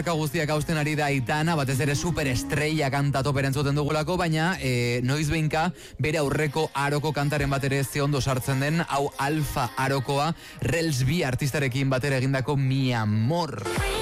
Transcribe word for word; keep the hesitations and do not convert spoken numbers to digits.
Guztiak hausten ari da Aitana, batez ere superestrella kanta toper entzuten dugulako, baina e, noiz behinka bere aurreko aroko kantaren bat ere ze ondo sartzen den, hau Alfa arokoa, Rels B artistarekin batera egindako Mi Amor.